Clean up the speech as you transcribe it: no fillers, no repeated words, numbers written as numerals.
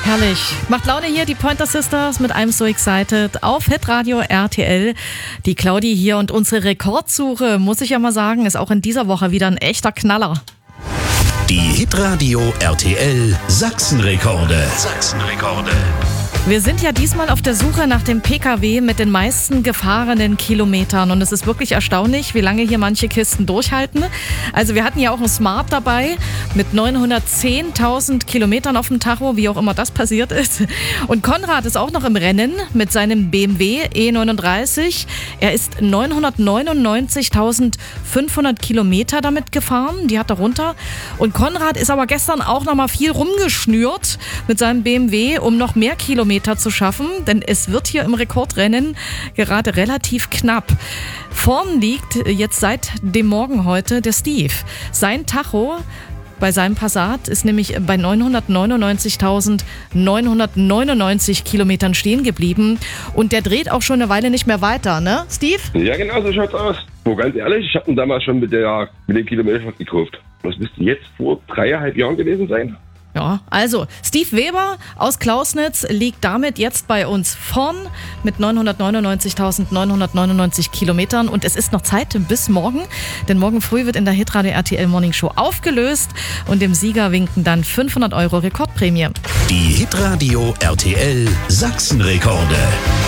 Herrlich. Macht Laune hier, die Pointer Sisters mit I'm So Excited auf Hitradio RTL. Die Claudi hier und unsere Rekordsuche, muss ich ja mal sagen, ist auch in dieser Woche wieder ein echter Knaller. Die Hitradio RTL Sachsenrekorde. Wir sind ja diesmal auf der Suche nach dem PKW mit den meisten gefahrenen Kilometern und es ist wirklich erstaunlich, wie lange hier manche Kisten durchhalten. Also wir hatten ja auch einen Smart dabei mit 910.000 Kilometern auf dem Tacho, wie auch immer das passiert ist. Und Konrad ist auch noch im Rennen mit seinem BMW E39. Er ist 999.500 Kilometer damit gefahren, die hat er runter. Und Konrad ist aber gestern auch noch mal viel rumgeschnürt mit seinem BMW, um noch mehr Kilometer zu schaffen, denn es wird hier im Rekordrennen gerade relativ knapp. Vorn liegt jetzt seit dem Morgen heute der Steve. Sein Tacho bei seinem Passat ist nämlich bei 999.999 Kilometern stehen geblieben und der dreht auch schon eine Weile nicht mehr weiter, ne, Steve? Ja, genau, so schaut's aus. Wo ganz ehrlich, ich habe ihn damals schon mit dem Kilometer gekauft. Das müsste jetzt vor 3,5 Jahren gewesen sein. Ja, also Steve Weber aus Klausnitz liegt damit jetzt bei uns vorn mit 999.999 Kilometern und es ist noch Zeit bis morgen, denn morgen früh wird in der Hitradio RTL Morning Show aufgelöst und dem Sieger winken dann 500 € Rekordprämie. Die Hitradio RTL Sachsenrekorde.